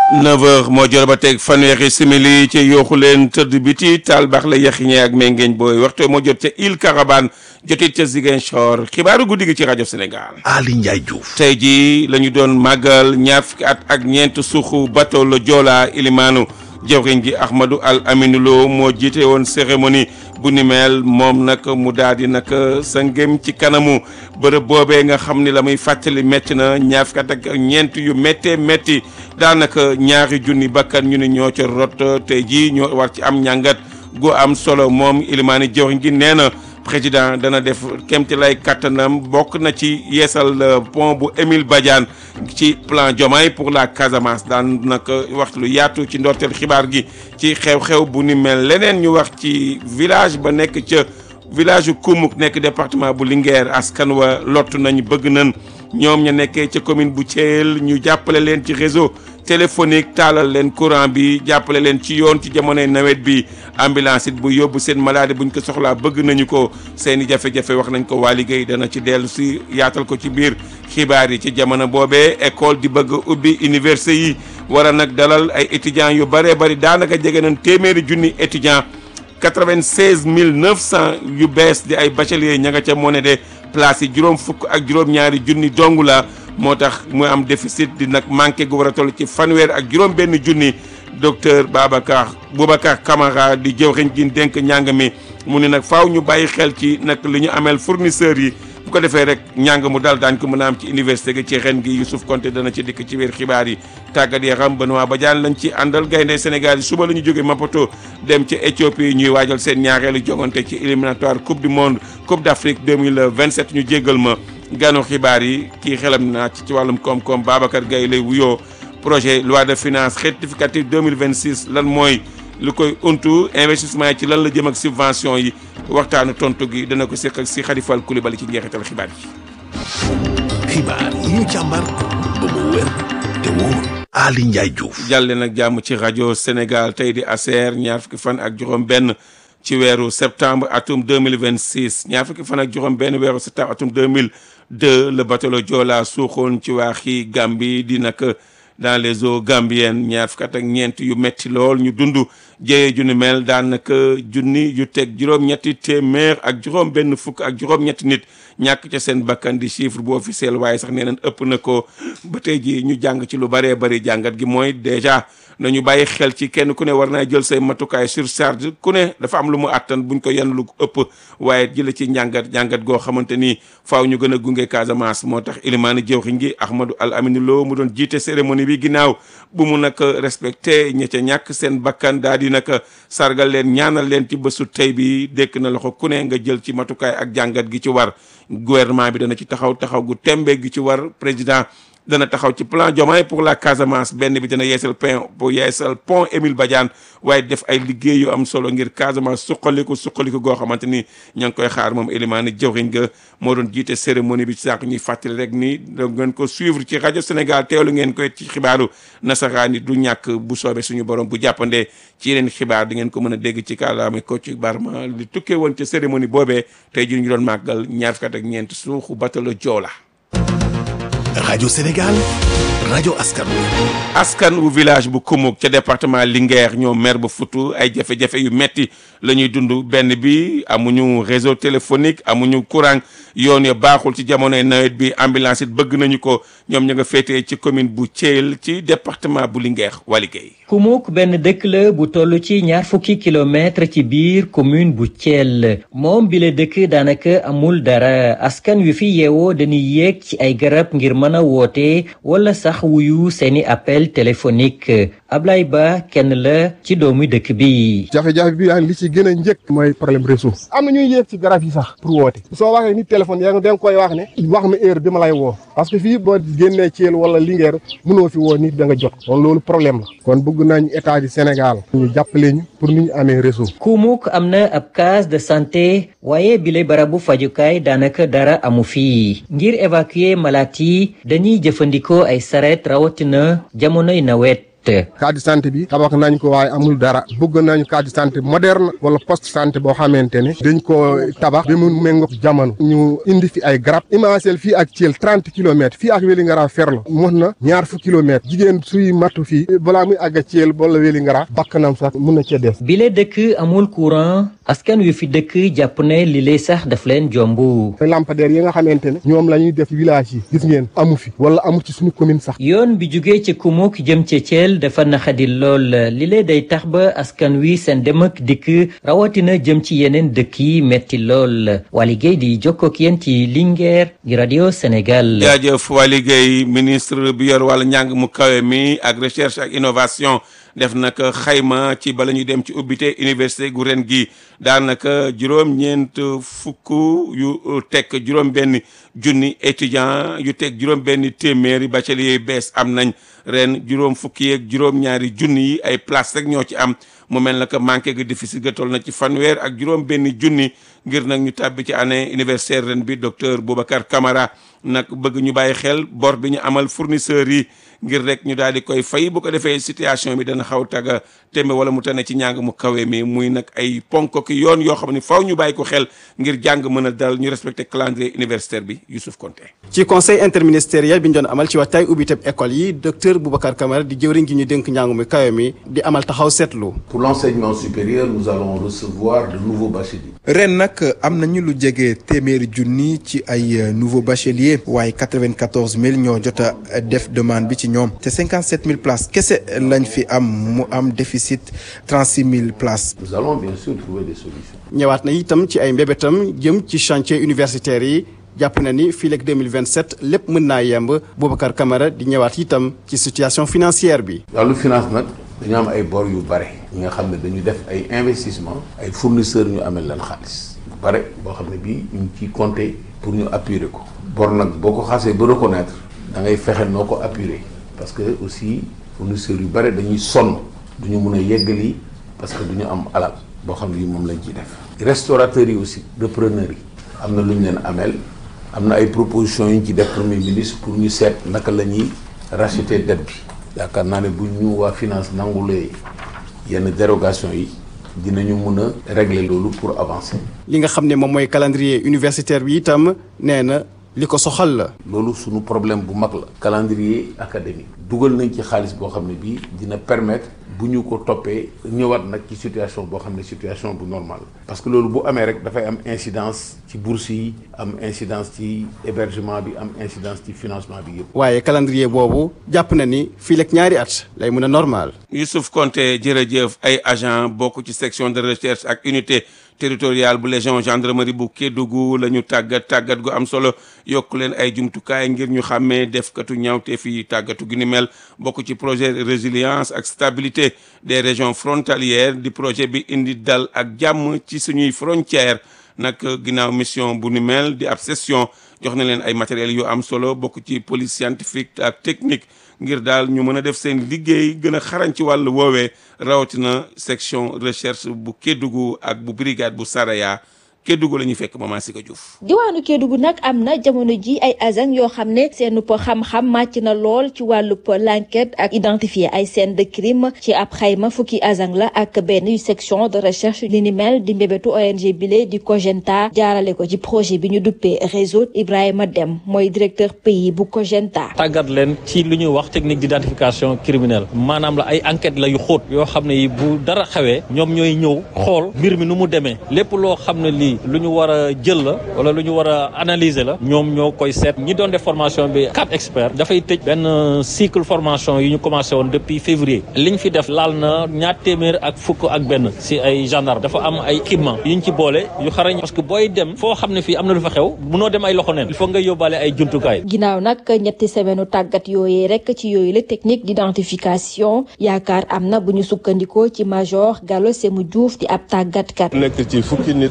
9h moo jot ba teg fanweeri simili ci yooxu leen tëdd biti taal baax la yaxiñee ak mengeeñ booy waxtu moo jot ca Île Carabane jotit ca Ziguinchor xibaaru guddi gi ci rajo Sénégal. Ali Ndiaye Diouf. tey jii la ñu doon màggal ñaar fukki at ak ñeent suuxu bateau le Joola ilimaanu jawriñ ji Ahmadou Al Aminou Lo moo jiite woon cérémonie bu ni mel moom nag mu daal di nag sa ngëm ci kanamu bërëb boobee nga xam ni la muy fàttali métti na ñaar fukki at ak ñeent yu méttee métti daanaka ñaari junni bakkan ñu ni ñoo ca rot tey jii ñoo war ci am njàngat gu am solo moom ilimaani jawriñ ji nee na président dana def kemti lay kattanam bokk na ci yeesal pont bu Émile Badiane ci plan Diomaye pour la Casamance daan nag wax lu yaatu ci ndorteel xibaar gi ci xew-xew bu ni mel leneen ñu wax ci village ba nekk ca village Koumouk nekk département bu Linguère askan wa lott nañ bëgg nañ ñoom ña nekkee ca commune bu Thiel ñu jàppale leen ci réseau téléphonique taalal leen courant bi jàppale leen ci yoon ci jamonoy nawet bi ambulance it bu yóbbu seen maladie buñ ko soxlaa bëgg nañu ko seeni jafe-jafe wax nañ ko waa liggéey dana ci dellu si yaatal ko ci biir xibaar yi ci jamono boobee école di bëgg ubbi université yi war a nag dalal ay étudiants yu bëree bëri daanaka jege nañ téeméeri junni étudiants 96 900 yu bees di ay bacheliers ña nga ca moo ne de place yi juróom fukk ak juróom-ñaari junni dong la moo tax mu am déficit di nag manqué gu war a toll ci fanweer ak juróom benn junni docteur Boubacar Camara di jëwriñ gi dénk njàng mi mu ne nag faaw ñu bàyyi xel ci nag li ñu ameel fournisseurs yi bu ko defee rek njàng mu dal daañ ko mën a am ci université gi ci ren gi Youssouf Konté dana ci dikk ci biir xibaar yi tàggat yaram Benoît Badiane lañ ci àndal gaynde Sénégal yi suba la ñu jóge Maputo dem ci Éthiopie ñuy waajal seen ñaareelu jongante ci éliminatoire coupe du monde coupe d'Afrique 2027 ñu jéggal ma ganu xibaar yi kii xelam naa ci wàllum koom-koom Babacar Gaye lay wuyoo projet loi de finance rectificative 2026 lan mooy lu koy untu investissement yi ci lan la jëm ak subvention yi waxtaanu tontu gi dana ko seq ak si Khadifal Koulibaly ci njeexital xibaar yi. xibaar yi ñu càmbar ba mu wér te wóor. Ali Ndiaye Diouf. jàlle nag jàmm ci rajo Sénégal tey di aser ñaar fukki fan ak juróom benn ci weeru septembre atum 2026 ñaar fukki fan ak juróom benn weeru septembre atum 2002 le bateau le Joola suuxoon ci waaxi Gambie di nag dans les eaux gambiennes ñaar fukki at ak ñeent yu metti lool ñu dund jëyee ju ni mel daanaka junni yu teg juróom-ñetti téeméer ak juróom benn fukk ak juróom-ñetti nit ñàkk ca seen bakkan di chiffre bu officiel waaye sax nee nañ ëpp na ko ba tey ji ñu jàng ci lu bëree bëri jàngat gi mooy déjà nañu bàyyi xel ci kenn ku ne war naa jël say matukaay surcharge ku ne dafa am lu mu àttan buñ ko yenn lu ëpp waaye jële ci jàngat goo xamante ni faaw ñu gën a gunge Casamance moo tax ilimaani jëwriñ gi Ahmadou Al Aminou Lo mu doon jiite cérémonie bi ginnaaw bu mu nag respecté ña ca ñàkk seen bakkan daal di nag sargal leen ñaanal leen ci bésu tey bi dékk na loxo ku ne nga jël ci matukaay ak jàngat gi ci war gouvernement bi dana ci taxaw gu tembe gi ci war président dana taxaw ci plan Diomaye pour la Casamance benn bi dana yeesal pont Émile Badiane waaye def ay liggéey yu am solo ngir Casamance suqaliku goo xamante ni ña ngi koy xaar moom élimaani jawriñ ga moo doon jiite cérémonie bi sànq ñuy fàttali rek ni da ngeen ko suivre ci rajo Sénégal teewlu ngeen koy ci xibaaru nasaraan yi du ñàkk bu soobee suñu borom bu jàppandee ci yeneen xibaar di ngeen ko mën a dégg ci kàllaama Kocc Barma li tukkee woon ca cérémonie boobee tey jii ñu doon màggal ñaar fukk ak ñeent suuxu bateau le Joola. rajo Sénégal rajo askan wu village bu Koumouk ca département Linguère ñoo mer ba futu ay jafe-jafe yu metti la ñuy dund benn bi amuñu réseau téléphonique amuñu courant yoon ya baaxul ci jamonoy nawet bi ambulance it bëgg nañu ko ñoom ñu nga féetee ci commune bu Thiel ci département bu Linguère waligéey Koumouk benn dëkk la bu toll ci ñaar fukki kilomètre ci biir commune bu Thiel moom bi la dëkk daanaka amul dara askan wi fi yeewoo dañuy yéeg ci ay garab ngir mën a woote wala sax wuyu seeni appel téléphonique Ablaye Ba kenn la ci doomu dëkk bi. jafe-jafe bi li ci gën a njëkk mooy problème réseau am na ñuy yéeg ci garab yi sax pour woote soo waxee nit téléphone yaa nga koy wax ne wax ma heure bi ma lay woo parce que fii boo génnee Thiel wala Linguère mënoo fi woo nit da nga jot kon loolu problème la kon bëgg nañ état du Sénégal ñu jàppale ñu pour ni ñu amee réseau. Koumouk am na ab case de santé waaye bile barabu fajukaay daanaka dara amu fii ngir évacuer malade yi dañuy jëfandikoo ay saret rawatina jamonoy nawet case de santé bi tabax nañ ko waaye amul dara bëgg nañu case de santé moderne wala poste santé boo xamante ne dañ ko tabax bi mu méngoog jamono ñu indi fi ay garab imancel fii ak Thiel 30 kilomètres fii ak Vélingara Ferlo mën na ñaar fu kilomètres jigéen suy matu fii balaa muy àgg Thiel wala Vélingara bakkanam sax mun na cee des. bile dëkk amul courant askan wi fi dëkk jàpp ne li lay sax daf leen jomb. lampadaire yi nga xamante ne ñoom la ñuy def village yi gis ngeen amu fi wala amu ci suñu commune sax. yoon bi jugee ci Kumuk jëm ci Thiel dafa naxadi lool li lay day tax ba askan wi seen dem ak dikk rawatina jëm ci yeneen dëkk yi metti lool Waly Gueye di jokkoo ak yéen ci Linguère gi Radio Sénégal. jaajëf Waly Gueye ministre bi yor wàllu njàng mu kawe mi ak recherche ak innovation def nag xayma ci bala ñuy dem ci ubbite université gu ren gi daanaka juróom-ñeent fukk yu teg juróom-benn junni étudiant yu teg juróom-benn téeméeri bachelier yu bees am nañ ren juróom fukki yeeg juróom-ñaari junni yi ay place rek ñoo ci am mu mel na que manqué ga déficit ga toll na ci fanweer ak juróom-benn junni ngir nag ñu tàbbi ci année universitaire ren bi docteur Boubacar Camara nag bëgg ñu bàyyi xel bor bi ñu amal fournisseurs yi ngir rek ñu daal di koy fay bu ko defee situation bi dana xaw tagga tembe wala mu tane ci njàng mu kawe mi muy nag ay ponk ki yoon yoo xam ne faw ñu bàyyi ko xel ngir jàng mën a dal ñu respecté calendrier universitaire bi Youssouf Konté. ci conseil interministériel bi ñu doon amal ci waxtaay ubbiteb école yi docteur Boubacar Camara di jëwriñ gi ñu dénk njàng mu kawe mi di amal taxaw seetlu. Pour l'enseignement supérieur, nous allons recevoir de nouveaux bacheliers. ren nag am nañu lu jege téeméeri junni ci ay nouveaux bacheliers waaye 94 000 ñoo jot a def demande bi ci ñoom te 57 000 places kese lañ fi am mu am déficit 36 000 places. Nous allons bien sûr trouver des solutions. ñëwaat na itam ci ay mbébétam jëm ci chantier universitaire yi jàpp na ni fii leeg 2027 lépp mën naa yemb Boubacar Camara di ñëwaat itam ci situation financière bi. wàllu finance nag dañu am ay bor yu bare ñi nga xam ne dañu def ay investissement ay fournisseurs ñu amel leen xaalis bu bare boo xam ne bii ñu ngi ciy compter pour ñu appuyer ko bor nag boo ko xasee ba reconnaître da ngay fexe noo ko appuyer parce que aussi fournisseurs yu bare dañuy sonn duñu mun a yeggali parce que duñu am alal boo xam ne moom lañ ciy def. restaurateurs yi aussi repreneurs yi am na lu ñu leen amel am na ay propositions yu ñu ci def premier ministre pour ñu seet naka la ñuy racheter dette bi yaakaar naa ne bu ñu waa finance nangulee yenn dérogation yi dinañu mun a régler loolu pour avancer. li nga xam ne moom mooy calendrier universitaire bi itam nee na li ko soxal la. loolu sunu problème bu mag la. calendrier académique dugal nañ ci xaalis boo xam ne bii dina permettre bu ñu ko toppee ñëwaat nag ci situation boo xam ne situation bu normale parce que loolu bu amee rek dafay am incidence ci bourse yi am incidence ci hébergement bi am incidence ci financement bi yëpp. waaye calendrier boobu jàpp na ni fii leeg ñaari at lay mën a normal. Youssouf Konté jërëjëf ay agent bokk ci section de recherche ak unité territoriale bu légion gendarmerie bu Kédougou la ñu tàggat gu am solo yokk leen ay jumtukaay ngir ñu xàmmee defkatu ñaawte fi tàggatu gi ni mel bokk ci projet résilience ak stabilité des régions frontalières di projet bi indi dal ak jàmm ci suñuy frontières nag ginnaaw mission bu ni mel di ab session jox na leen ay matériels yu am solo bokk ci police scientifique ak technique ngir daal ñu mën a def seen liggéey gën a xarañ ci wàllu woowee rawatina section recherche bu Kédougou ak bu brigade bu Saraya Kédougou la ñuy fekk Maman Sika Diouf. diwaanu Kédougou nag am na jamono ji ay agents yoo xam ne seen xam-xam màcc na lool ci wàllub l'enquête ak identifier ay scènes de crime ci ab xayma fukki agents la ak benn yu section de recherche li ni mel di mbébétu ONG bile di Cogenta jaarale ko ci projet bi ñu duppee réseau Ibrahima Dem mooy directeur pays bu Cogenta. tàggat leen ci lu ñuy wax technique d'identification criminelle maanaam la ay enquête la yu xóot yoo xam ne yi bu dara xewee ñoom ñooy ñëw xool mbir mi nu mu demee lépp loo xam ne lii lu ñu war a jël la wala lu ñu war a analyser la ñoom ñoo koy seet ñi doon def formation bi 4 experts dafay tëj benn cycle formation yu ñu commencé woon depuis février liñ fi def laal na ñaar téeméer ak fukk ak benn si ay gendarme dafa am ay équipement yu ñu ci boole yu xarañ parce que booy dem foo xam ne fii am na lu fa xew munoo dem ay loxo neen il faut nga yóbbaale ay jumtukaay. ginnaaw nag ñetti semaine tàggat yooyee rek ci yooyu la technique d'identification yaakaar am na bu ñu sukkandikoo ci major Gallo Sémou Diouf di ab tàggatkat. nekk ci fukki nit ak benn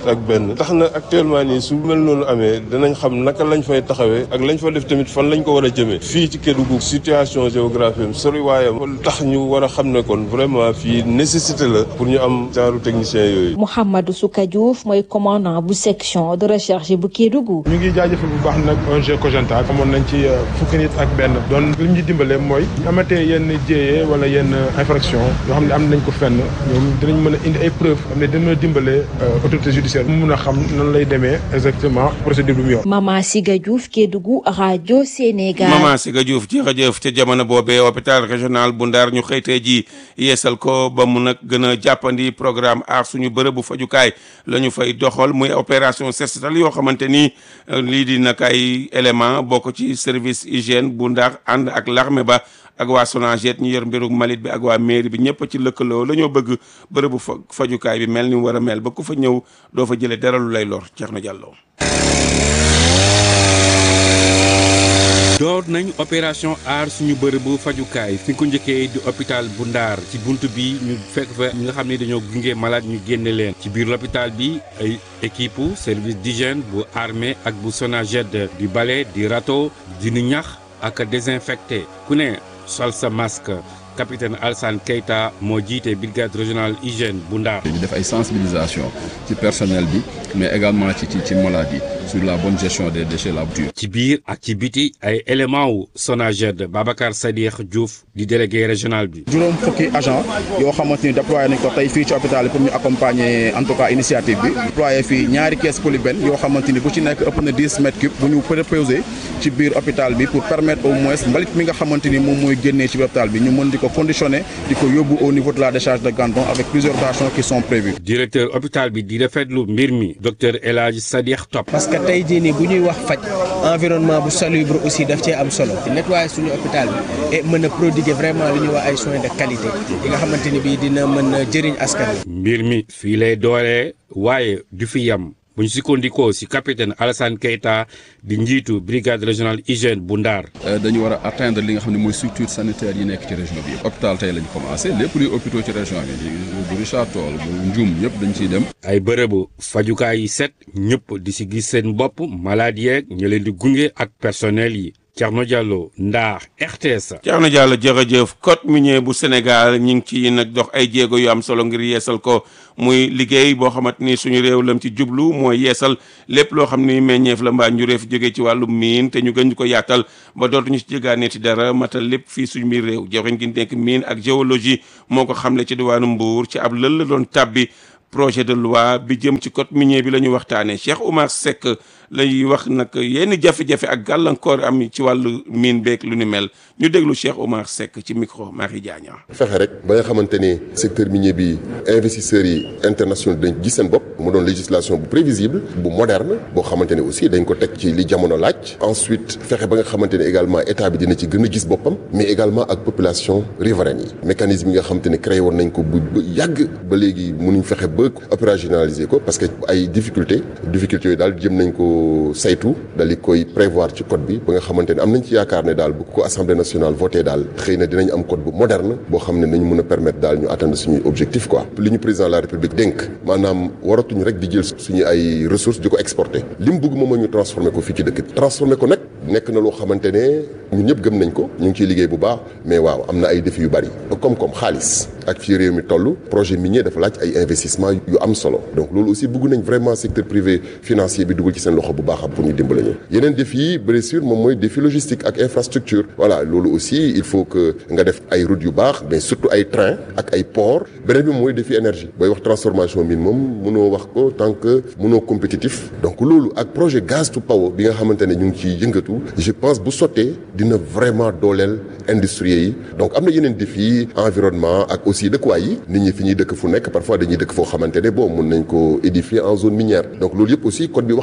génn tax na actuellement nii su mel noonu amee danañ xam naka lañ fay taxawee ak lañ fa def tamit fan lañ ko war a jëmee fii ci Kédougou situation géographique sori waayam tax ñu war a xam ne kon vraiment fii nécessité la pour ñu am genre technicien yooyu. Mouhamadou Souka Diouf mooy commandant bu section de recherche bu Kédougou. ñu ngi jaajëfal bu baax nag ONG Cogenta amoon nañ ci fukki nit ak benn doon li ñu dimbalee mooy ñu amatee yenn jéyee wala yenn infraction yoo xam ne am nañ ko fenn ñoom dinañ mën a indi ay preuves xam ne dina dimbalee autorité judiciaire mu mun a xam nan lay demee exactement procédure bi mu yor. Mama Siga Diouf Kédougou rajo Sénégal. Mama Siga Diouf jërëjëf ca jamono boobee hôpital régional bu Ndar ñu xëytee ji yeesal ko ba mu nag gën a jàppandi programme aar suñu bërëbu fajukaay la ñu fay doxal muy opération set setal yoo xamante ni lii di nag ay élément bokk ci service hygiène bu Ndar ànd ak l'armée ba ak waa Sonaged ñu yor mbiru mbalit bi ak waa mairie bi ñëpp ci lëkkaloo la ñoo bëgg bërëbu fajukaay bi mel ni mu war a mel ba ku fa ñëw doo fa jëlee dara lu lay lor Thierno Diallo. door nañ opération aar suñu bërëbu fajukaay fi ko njëkkee di hôpital bu Ndar ci bunt bi ñu fekk fa ñi nga xam ne dañoo gunge malade ñu génne leen ci biir l'hôpital bi ay équipe service d'hygiène bu armée ak bu Sonaged di bale di râteau di nu ñax ak désinfecté ku ne sol sa masque. capitaine Alassane Keita moo jiite brigade régionale hygiène bu Ndar. ñu def ay sensibilisation ci personnel bi mais également ci malade yi sur la bonne gestion des déchets la bouture. ci biir ak ci biti ay éléments wu Sonaged Babacar Sadikh Diouf di délégué régional bi. juróom fukki agent yoo xamante ni déployé nañ ko tey fii ci hôpital bi pour ñu accompagner en tout cas initiative bi. déployé fii ñaari caisse polybène yoo xamante ni bu ci nekk ëpp na 10 mètres cubes bu ñu proposé ci biir hôpital bi pour permettre au moins mbalit mi nga xamante ni moom mooy génnee ci hôpital bi ñu mën di ko conditionné di ko yóbbu au niveau de la décharge de Ganton avec plusieurs tâches qui sont prévues. directeur hôpital bi di rafetlu mbir mi docteur El Hadj Sadikh Top. parce que tey jii nii bu ñuy wax faj environnement bu salubre aussi daf cee am solo nettoyer suñu hôpital bi et mën a prodiguer vraiment li ñuy wax ay soins de qualité yi nga xamante ni bii dina mën a jëriñ askan wi. mbir mi fii lay doolee waaye du fi yam. bu ñu sukkandikoo ci capitaine Alassane Keita di njiitu brigade régionale hygiène bu Ndar. dañu war a atteindre li nga xam ne mooy structure sanitaire yi nekk ci région bi hôpital tey lañu commencé lépp luy hôpitaux ci région bi bu Richard Toll bu Ndioum ñëpp dañ ciy dem. ay bërëbu fajukaay yi set ñëpp di ci gis seen bopp malade yeeg ñu leen di gunge ak personnel yi. Thierno Diallo Ndar RTS. Thierno Diallo jërëjëf code minier bu Sénégal ñu ngi ci nag dox ay jéego yu am solo ngir yeesal ko muy liggéey boo xamante ni suñu réew lam ci jublu mooy yeesal lépp loo xam ni meññeef la mbaa njureef jógee ci wàllu miin te ñu gën ko yaatal ba dootuñu ci jëgaane ci dara matal lépp fii suñu biir réew jawriñ gi nekk miin ak géologie moo ko xamle ci diwaanu Mbour ci ab lël la doon tàbbi projet de loi bi jëm ci code minier bi la ñu waxtaanee Cheikh Oumar Seck lay wax nag yenn jafe-jafe ak gàllankoor am ci wàllu mine beeg lu ni mel ñu déglu Cheikh Oumar Seck ci micro Marie Diagna. fexe rek ba nga xamante ni secteur minier bi investisseurs yi internationaux dañ gis seen bopp mu doon législation bu prévisible bu moderne boo xamante ne aussi dañ ko teg ci li jamono laaj. ensuite fexe ba nga xamante ne également état bi dina ci gën a gis boppam mais également ak population riveraine yi mécanisme yi nga xamante ne créé woon nañ ko bu yàgg ba léegi mënuñ fexe ba opérationnaliser ko parce que ay difficultés yooyu daal jëm nañ ko saytu dal di koy prévoir ci code bi ba nga xamante ne am nañ ci yaakaar ne daal bu ko assemblée nationale voté daal xëy na dinañ am code bu moderne boo xam ne nañu mën a permettre daal ñu atteindre suñuy objectif quoi li ñu président de la république dénk maanaam waratuñ rek di jël suñu ay ressources di ko exporter li mu bëgg moom mooy ñu transformer ko fii ci dëkk bi transformer ko nag nekk na loo xamante ne ñun ñëpp gëm nañ ko ñu ngi ciy liggéey bu baax mais waaw am na ay défis yu bari koom-koom xaalis ak fii réew mi toll projet minier dafa laaj ay investissement yu am solo donc loolu aussi bëgg nañ vraiment secteur privé financier bi dugal ci seen loxo bu baax pour ñu dimbale ñu yeneen défi yi bien sûr moom mooy défi logistique ak infrastructure voilà loolu aussi il faut que nga def ay routes yu baax mais surtout ay train ak ay port beneen bi mooy défi énergie booy wax transformation mine moom mënoo wax ko tant que mënoo compétitif donc loolu ak projet gaz to power bi nga xamante ne ñu ngi ciy yëngatu je pense bu sottee dina vraiment dooleel industrie yi donc am na yeneen défi environnement ak aussi dëkkuwaay yi nit ñi fi ñuy dëkk fu nekk parfois dañuy dëkk foo xamante ne bon mën nañ ko édifier en zone minière donc loolu yëpp aussi code bi wax na ci.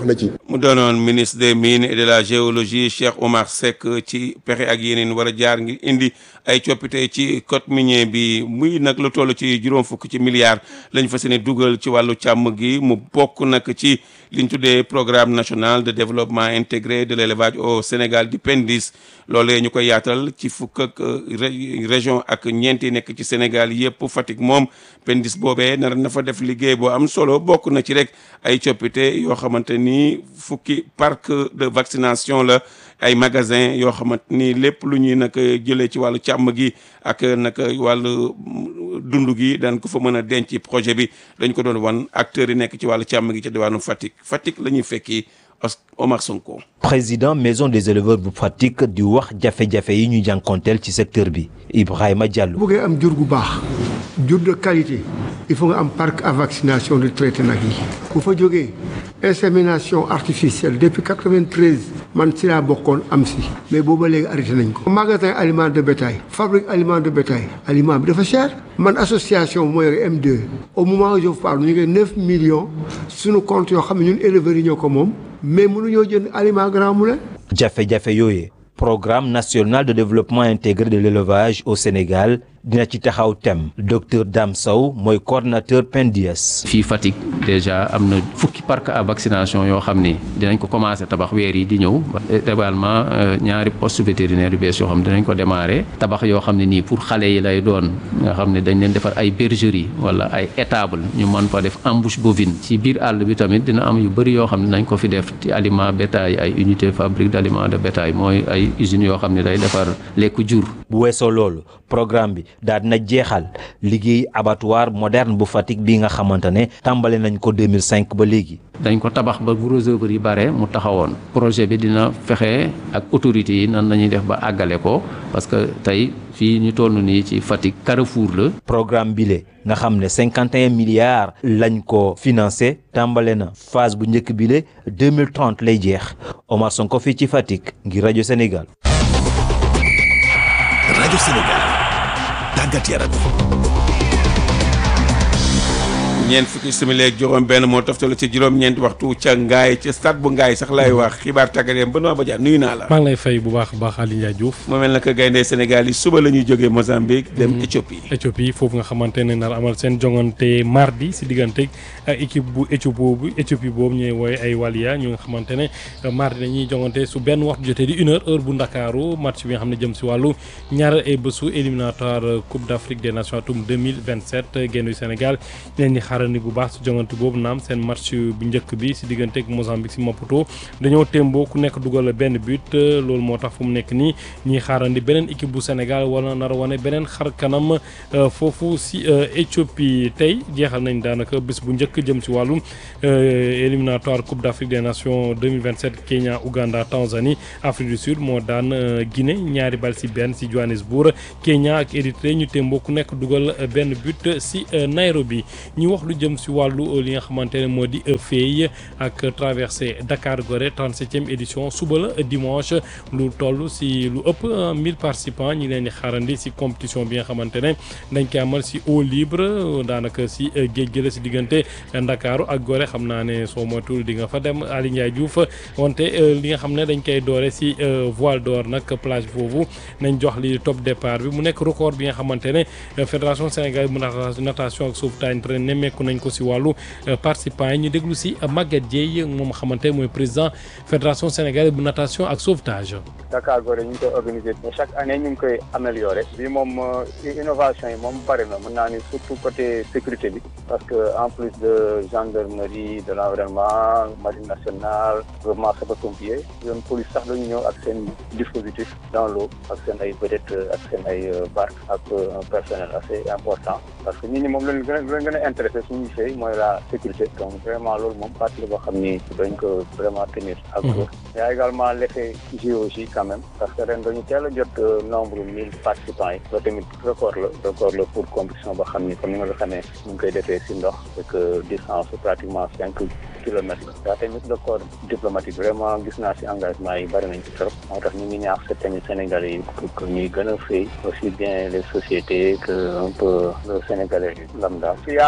mu doonoon ministre des mines et de la géologie Cheikh Oumar Seck ci pexe ak yeneen war a jaar ngir indi ay coppite ci code minier bi muy nag lu toll ci juróom fukk ci milliards lañ fas yéene dugal ci wàllu càmm gi mu bokk nag ci liñ tuddee programme national de développement intégré de l'élevage au Sénégal di PENDIS loolee ñu koy yaatal ci fukk ak région ak ñeenti nekk ci Sénégal yëpp Fatick moom PENDIS boobee nar na fa def liggéey boo am solo bokk na ci rek ay coppite yoo xamante ni fukki parc de vaccination la ay magasin yoo xamante ni lépp lu ñuy nag jëlee ci wàllu càmm gi ak nag wàllu dund gi daan ko fa mën a denc projet bi dañ ko doon wan acteurs yi nekk ci wàllu càmm gi ca diwaanu Fatick la ñuy fekki Omar Sonko. président maison des éleveurs bu Fatick di wax jafe-jafe yi ñuy jànkonteel ci secteur bi Ibrahima Diallo. bu bëggee am jur gu baax jur de qualité il faut nga am parc à vaccination de traité nag yi bu fa jógee insémination artificielle depuis 93 man si laa bokkoon am si mais booba léegi arrêté nañ ko. magasin aliment de bétail fabrique aliment de bétail aliment bi dafa cher man association mooy M2 au moment où je vous parle ñu ngi 9 millions suñu compte yoo xam ne ñun éleveurs yi ñoo ko moom mais mënuñoo jënd aliment Grand Moulin. jafe-jafe yooyu programme national de développement intégré de l'élevage au Sénégal dina ci taxaw tem docteur Dame Sow mooy coordinateur PENDIS. fii Fatick déjà am na fukki parc à vaccination yoo xam ni dinañ ko commencé tabax weer yi di ñëw également ñaari poste vétérinaire yu bees yoo xam ne dinañ ko démarrer tabax yoo xam ne nii pour xale yi lay doon nga xam ne dañ leen defar ay bergerie wala ay étable ñu mën fa def embouche bovine ci biir àll bi tamit dina am yu bëri yoo xam ne nañ ko fi def ci aliment bétail ay unité fabrique d'aliments de bétail mooy ay usines yoo xam ne day defar lekku jur. bu weesoo loolu programme bi daal dina jeexal liggéey abattoir moderne bu Fatick bi nga xamante ne tàmbale nañ ko 2005 ba léegi. dañ ko tabax ba gros œuvre yi bare mu taxawoon projet bi dina fexe ak autorités yi nan lañuy def ba àggale ko parce que tey fii ñu toll nii ci Fatick Carrefour la. programme bile nga xam ne 51 milliards lañ ko financé tàmbale na phase bu njëkk bile 2030 lay jeex Omar Sonko fii ci Fatick ngir rajo Sénégal. rajo Sénégal tàggat yaram. ñeent fukki simili ak juróom benn moo toftalu ci juróom-ñeent waxtu ca ngaay ci stade bu ngaay sax laay wax xibaar tàggat yaram Benoît Badiane nuyu naa la. maa ngi lay fay bu baax a baax Aliou Ndiaye Diouf. mu mel na que gaynde Sénégal yi suba la ñuy jógee Mozambique dem Éthiopie foofu nga xamante ne nar amal seen jongante mardi si diggante ak équipe bu Éthiopie boobu ñuy wooye ay Walia ñu nga xamante ne mardi dañuy jongante su benn waxtu jotee di 1h heure bu Ndakaaru match bi nga xam ne jëm si wàllu ñaar ay bésu éliminatoire Coupe d'Afrique des Nations atum 2027 gaynde Sénégal leen di xaarandi bu baax si jongante boobu naam seen match bu njëkk bi si diggante ak Mozambique si Maputo dañoo témboo ku nekk dugal benn but loolu moo tax fu mu nekk nii ñiy xaarandi beneen équipe bu Sénégal wala nar a wane beneen xar kanam foofu si Éthiopie tey jeexal nañ daanaka bés bu njëkk jëm si wàllu éliminatoire Coupe d'Afrique des Nations 2027 Kenya Ouganda Tanzanie Afrique du Sud moo daan Guinée ñaari bal si benn si Johannesburg Kenya ak Érythrée ñu témboo ku nekk dugal benn but si Nairobi ñu wax lu jëm si wàllu li nga xamante ne moo di FEI ak traversée Dakar Gorée 37e édition suba la dimanche lu toll si lu ëpp 1000 participants ñi leen di xaarandi si compétition bi nga xamante ne dañ koy amal si eau libre daanaka si géej gi la si diggante Ndakaaru ak Gorée xam naa ne soo moytuwul di nga fa dem Aliou Ndiaye Diouf wante li nga xam ne dañ koy doore si voile d'or nag plage foofu nañ jox li top départ bi mu nekk record bi nga xamante ne fédération sénégalaise bu natation ak sauvetage ren nemmeeku nañ ko si wàllu participants yi ñu déglu si Maguette Dieye moom xamante mooy président fédération sénégalaise bu natation ak sauvetage. Dakar Gorée ñu ngi koy organiser chaque année ñu ngi koy améliorer bi moom innovation yi moom bari na mën naa ni surtout côté sécurité bi parce que en plus de gendarmerie de l'environnement marine nationale gouvernement sapeurs-pompiers yoon police sax dañu ñëw ak seen dispositif dans l'eau ak seen ay vedette ak seen ay barque ak un personnel assez important parce que nit ñi moom lañ gën a intéressé suñu fay mooy la sécurité donc vraiment loolu moom partie la boo xam ni dañ ko vraiment tenir ak y a également l'effet géologique quand même parce que ren dañu teel a jot nombre 1000 participants yi loolu tamit record la pour compétition boo xam ni comme ni nga ko xamee ñu ngi koy defee si ndox et que distance pratiquement 5 kilomètres daa tamit record diplomatique vraiment gis naa si engagement yi bari nañ ci trop moo tax ñu ngi ñaax sa tamit Sénégalais yi pour que ñuy gën a fay aussi bien les sociétés que un peu le Sénégalais lambda il y a à peu près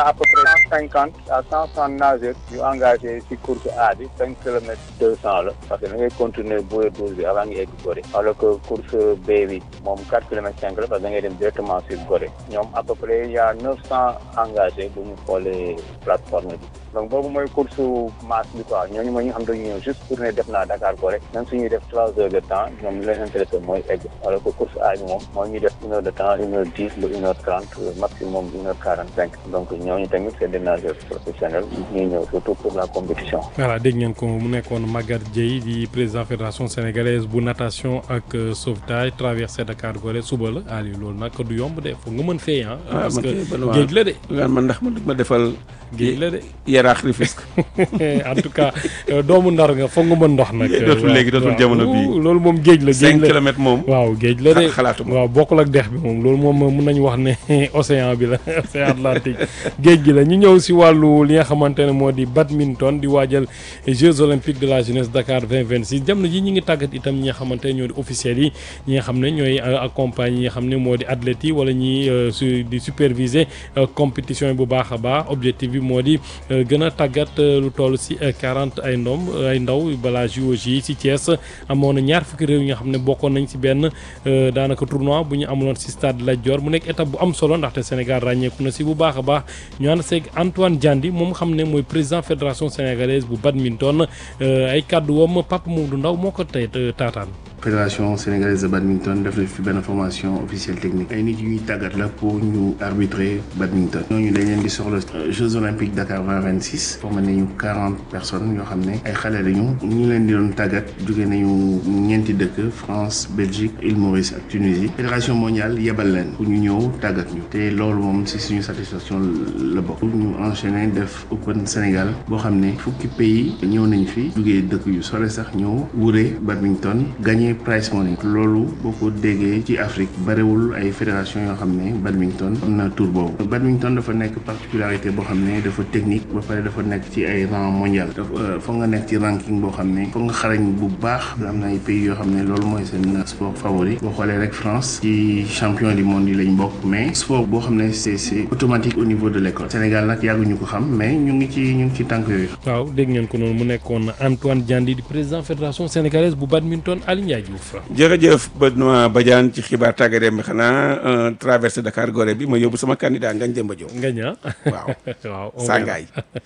150 à 160 nageurs yu engagé ci course A bi 5 kilomètres 200 la parce que da ngay continuer booy 12 bi avant nga egg Gorée alors que course B bi moom 4 kilomètres 5 la parce que da ngay dem directement sur Gorée ñoom à peu près il y a 900 engagés bu ñu xoolee plateforme bi donc boobu mooy course masse bi quoi ñooñu mooy ñu xam dañu ñëw juste pour ne def naa Dakar Gorée même suñuy def 3 heures de temps ñoom li leen intéressé mooy egg alors que course A bi moom mooy ñuy def 1 heure de temps 1 heure 10 ba 1 heure 30 maximum 1 heure 45 donc ñooñu tamit c'est des nageurs professionnels ñuy ñëw surtout pour la compétition. voilà dégg ngeen ko mu nekkoon Maguette Dieye di président fédération sénégalaise bu natation ak sauvetage traversée Dakar Gorée suba la Aliou loolu nag du yomb de foog nga mën fee parce que géej la de. man ndax ma defal. géej la de. Yaraax Rufisque. en tout cas doomu Ndar nga foog nga mën ndox nag. dootul jamono bii loolu moom géej la. 5 kilomètres moom. waaw géej la de xalaatuma waaw bokkul ak dex bi moom loolu moom mun nañu wax ne océan bi la océan Atlantique géej gi la ñu ñëw si wàllu li nga xamante ne moo di badminton di waajal Jeux olympiques de la jeunesse Dakar 2026 jamono ji ñi ngi tàggat itam ñi nga xamante ne ñoo di officiels yi ñi nga xam ne ñooy accompagner ñi nga xam ne moo di athlètes yi wala ñi di superviser compétition yi bu baax a baax objectif bi moo di gën a tàggat lu toll si 40 ay ndaw balaa JOJ yi si Thiès amoon na ñaar fukki réew yi nga xam ne bokkoon nañ si benn daanaka tournoi bu ñu amuloon si stade Lat Dior mu nekk étape bu am solo ndaxte Sénégal ràññeeku na si bu baax a baax ñu ànd seeg Antoine Diandi moom xam ne mooy président fédération sénégalaise bu badminton ay kàddu woom Papa Modou Ndaw moo ko tey taataan. fédération sénégalaise de badminton def na fi benn formation officielle technique ay nit yu ñuy tàggat la pour ñu arbitrer badminton ñooñu dañ leen di soxla Jeux olympiques Dakar 2026 formé nañu 40 personnes yoo xam ne ay xale lañu ñu leen di doon tàggat jóge nañu ñeenti dëkk France Belgique Île Maurice ak Tunisie fédération mondiale yebal leen pour ñu ñëw tàggat ñu te loolu moom ci suñu satisfaction la bokk ñu enchaîné def Open Sénégal boo xam ne fukki pays ñëw nañ fi jógee dëkk yu sore sax ñëw wure badminton gagné prize money loolu boo ko déggee ci Afrique barewul ay fédération yoo xam ne badminton am na tour boobu badminton dafa nekk particularité boo xam ne dafa technique ba pare dafa nekk ci ay rang mondial dafa foog nga nekk ci ranking boo xam ne foog nga xarañ bu baax am na ay pays yoo xam ne loolu mooy seen sport favori boo xoolee rek France ci champion du monde yi lañ bokk mais sport boo xam ne c'est automatique au niveau de l'école Sénégal nag yàgguñu ko xam mais ñu ngi ci tànk yooyu. waaw dégg ngeen ko noonu mu nekkoon Antoine Diandi di président fédération sénégalaise bu badminton Aliou Ndiaye Diouf. jërëjëf Benoît Badiane ci xibaar tàggat yaram bi xanaa traversée Dakar Gorée bi ma yóbbu sama candidat Ngagne Demba Diop. Ngagne waaw waaw Sangaay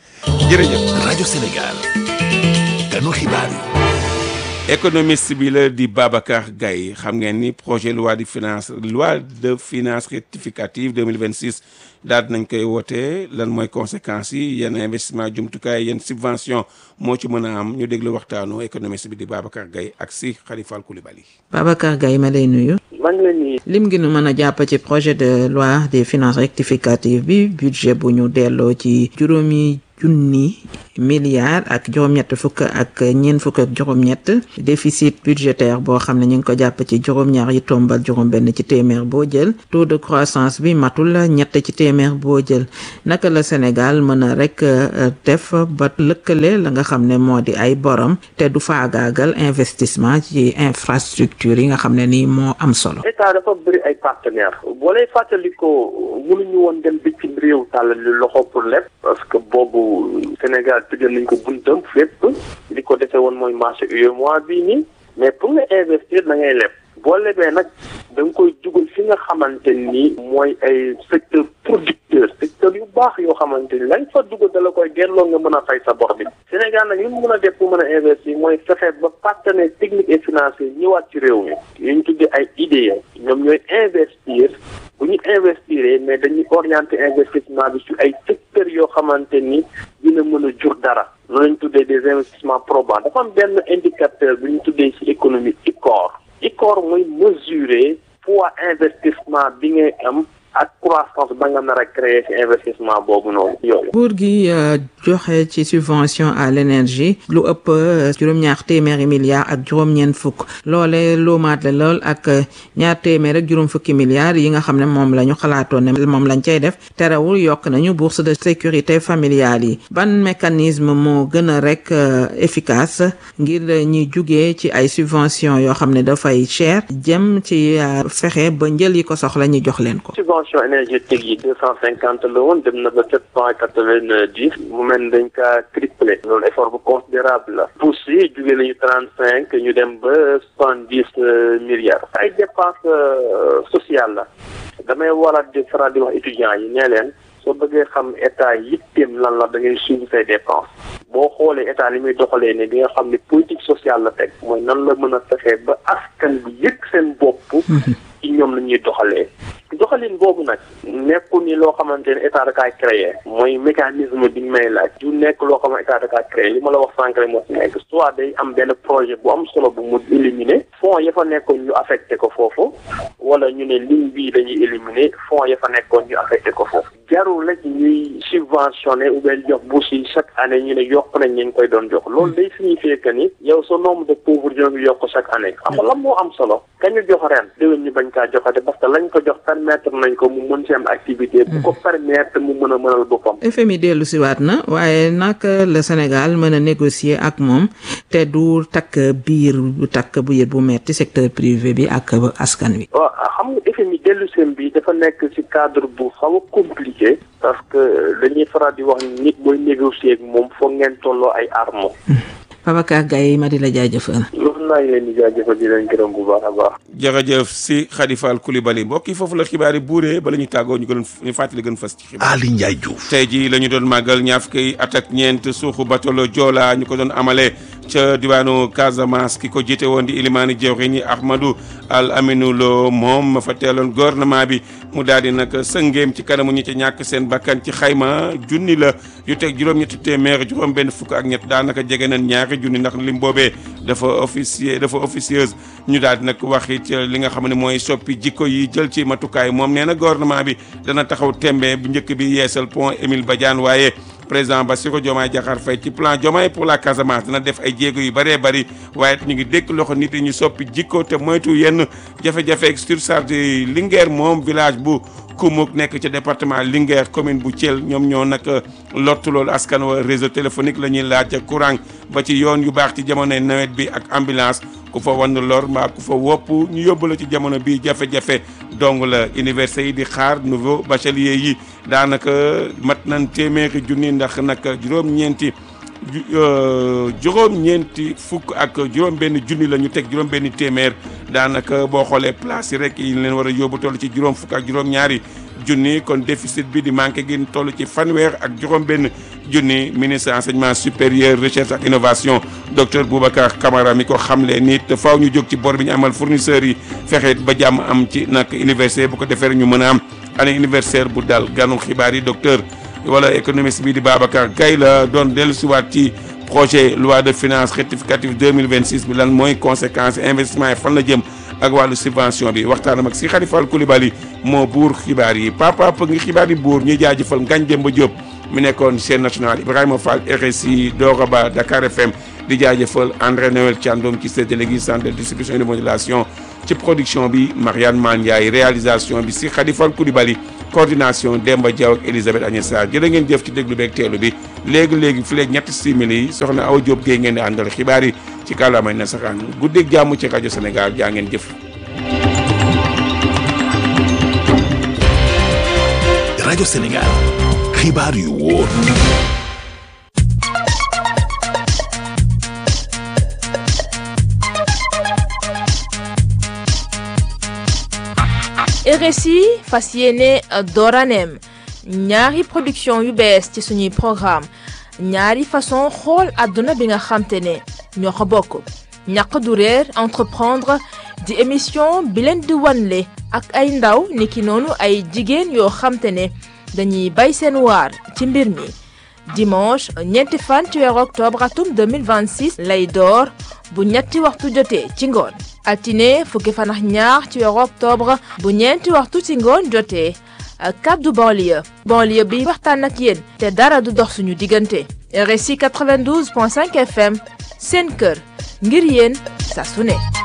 jërëjëf. rajo Sénégal ganu xibaar yi. économiste bi la di Babacar Gaye xam ngeen ni projet loi de finance rectificative 2026 daal nañ koy wootee lan mooy conséquences yi yenn investissement jumtukaay yenn subvention moo ci mën a am ñu déglu waxtaanu économiste bi di Babacar Gaye ak si Khalifa Koulibaly. Babacar Gaye ma lay nuyu. maa ngi leen di. lim gi nu mën a jàpp ci projet de loi des finances rectificative bi budget bu ñu delloo ci juróomi junni milliards ak juróom-ñett fukk ak ñeent fukk ak juróom-ñett déficit budgétaire boo xam ne ñu ngi ko jàpp ci juróom-ñaar yi tombal juróom-benn ci téeméer boo jël taux de croissance bi matul ñett ci téeméer boo jël naka la Sénégal mën a rek def ba lëkkale la nga xam ne moo di ay borom te du faagaagal investissement ci infrastructure yi nga xam ne nii moo am solo. état dafa bëri ay partenaires boo lay fàttalikoo mënuñu woon dem bitim réew tàllal loxo pour lépp parce que boobu Sénégal tëjal nañ ko buntam fépp li ko defee woon mooy marché UEMOA bii nii mais pour nga investir da ngay leb boo lebee nag da nga koy dugal fi nga xamante ni mooy ay secteur producteur secteur yu baax yoo xamante ni lañ fa dugal da la koy delloo nga mën a fay sa bor bi Sénégal nag li mu mën a def pour mën a investir mooy fexe ba partenaires techniques et financiers ñëwaat ci réew mi yu ñu tuddee ay IDE ñoom ñooy investir bu ñu investir mais dañuy orienter investissement bi ci ay secteurs yoo xamante ni dina mën a jur dara loolu lañ tuddee des investissements probants dafa am benn indicateur bu ñu tuddee ci économie ICOR mooy mesurer poids investissement bi ngay am ak croissance ba nga nar a créer ci investissement boobu noonu yooyu. nguur gi joxe ci subvention à l'énergie lu ëpp juróom-ñaar téeméeri milliards ak juróom-ñeent fukk loole loomaat la lool ak ñaar téeméer ak juróom fukki milliards yi nga xam ne moom la ñu xalaatoon ne moom lañ cay def terewul yokk nañu bourse de sécurité familiale yi ban mécanisme moo gën a rek efficace ngir ñi jugee ci ay subvention yoo xam ne dafay cher jëm ci fexe ba njël yi ko soxla ñu jox leen ko. subvention énergétique yi 250 la woon dem na ba 790 mu mel ni dañ kaa triplé loolu effort bu considérable la bourse yi jugee nañu 35 ñu dem ba 70 milliards ay dépenses sociales la damay waraat di faral di wax étudiants yi nee leen soo bëggee xam état yitteem lan la da ngay suivre say dépenses boo xoolee état li muy doxalee ne di nga xam ne politique sociale la teg mooy nan la mën a fexee ba askan bi yëg seen bopp ci ñoom la ñuy doxalee doxalin boobu nag nekkul ni loo xamante ne état da kaa créé mooy mécanisme bi ñu may laaj du nekk loo xam ne état da kaa créé li ma la wax sànq rek moo ci nekk soit day am benn projet bu am solo bu mu éliminer fonds ya fa nekkoon ñu affecté ko foofu wala ñu ne ligne bii dañuy éliminer fonds ya fa nekkoon ñu affecté ko foofu jarul rek ñuy subventionné ou bien jox bourse yi chaque année ñu ne yokk nañ ñu koy doon jox loolu day signifier que ni yow sa nombre de pauvres ñoo ngi yokk chaque année xam nga lan moo am solo kañu jox ren déwén ñu bañ kaa joxate parce que lañ ko jox permettre nañ ko mu mën ci am activité bu ko permettre mu mën a mënal boppam. FMI dellu si waat na waaye naka la Sénégal mën a négocier ak moom te du takk biir bu metti secteur privé bi ak askan wi. waaw xam nga FMI dellu seen bi dafa nekk ci cadre bu xaw a compliqué parce que dañuy faral di wax nit booy négocier ak moom foog ngeen tolloo ay armes. Babacar Gaye ma di la jaajëfal. loolu naa ngi leen di jaajëfal di leen gërëm bu baax a baax. jërëjëf si Khady Fall Coulibaly mbokk yi foofu la xibaar yi buuree bala ñu tàggoo ñu fàttali gën fas ci xibaar. Ali Ndiaye Diouf. tey jii la ñu doon màggal ñaar fukki at ak ñeent suuxu bateau Joola ñu ko doon amalee ca diwaanu Casamance ki ko jiite woon di ilimaani jawriñ yi Ahmadou Al Aminou Lo moom ma fa teeloon gouvernement bi mu daal di nag sëngeem ci kanamu ñi ci ñàkk seen bakkan ci xayma junni la yu teg juróom-ñetti téeméer juróom-benn fukk ak ñett daanaka jege nañ ñaari junni ndax lim boobee dafa officieuse ñu daal di nag wax it li nga xam ne mooy soppi jikko yi jël ci matukaay moom nee na gouvernement bi dana taxaw tembe bu njëkk bi yeesal pont Émile Badiane waaye président Bassirou Diomaye Diakhar Faye ci plan Diomaye pour la Casamance dina def ay jéego yu bëree bëri waaye ñu ngi dékk loxo nit yi ñu soppi jikko te moytu yenn jafe-jafe surcharge Linguère moom village bu Koumouk nekk ci département Linguère commune bu Thiel ñoom ñoo nag lottu loolu askan wa réseau téléphonique la ñuy laaj courant ba ci yoon yu baax ci jamonoy nawet bi ak ambulance ku fa wan lor mbaa ku fa wopp ñu yóbbu la ci jamono bi jafe-jafe dong la université yi di xaar nouveau bachelier yi daanaka mat nañ téeméeri junni ndax nag juróom-ñeenti fukk ak juróom-benn junni la ñu teg juróom-benn téeméer daanaka boo xoolee place yi rek yi leen war a yóbbu toll ci juróom fukk ak juróom-ñaari junni kon déficit bi di manqué gi toll ci fanweer ak juróom-benn junni ministre enseignement supérieur recherche ak innovation docteur Boubacar Camara mi ko xamle nit faaw ñu jóg ci bor bi ñu amal fournisseurs yi fexe ba jàmm am ci nag université bu ko defee ñu mën a am année universitaire bu dal ganu xibaar yi docteur wala économiste bi di Babacar Gaye la doon dellusiwaat ci projet loi de finances rectificative 2026 bi lan mooy conséquences investissement yi fan la jëm ak wàllu subvention bi waxtaanam ak si Khady Fall Coulibaly moo buur xibaar yi papa ngi xibaar yi buur ñuy jaajëfal Ngagne Demba Diop mi nekkoon chaîne nationale Ibrahima Fall RSI Dora Ba Dakar FM di jaajëfal André Noël Thiandoum ci séddale gi centre de distribution et de modulation ci production bi Marianne Mandiaye réalisation bi si Khady Fall Coulibaly coordination Demba Diaw ak Elisabeth Agnès Sarr jërë ngeen jëf ci déglu beeg teelu bi léegi fi léegi ñetti simili yi soxna Awa Diop Guèye ngeen di àndal xibaar yi ci kàllaamay nasaraan guddeeg jàmm ci rajo Sénégal jaa ngeen jëf. rajo Sénégal xibaar yu wóor. RSI fas yéene dooraneem ñaari production yu bees ci suñuy programme ñaari façon xool àdduna bi nga xamte ne ñoo ko bokk ñaq du réer entreprendre di émission bi leen di wanle ak ay ndaw niki noonu ay jigéen yoo xamte ne dañuy bay seen waar ci mbir mi dimanche ñeenti fan ci weeru octobre atum 2026 lay door bu ñetti waxtu jotee ci ngoon altine fukki fan ak ñaar ci weeru octobre bu ñeenti waxtu ci ngoon jotee kaddu banlieue bi waxtaan ak yéen te dara du dox suñu diggante RSI 92.5 FM seen kër ngir yéen saa su ne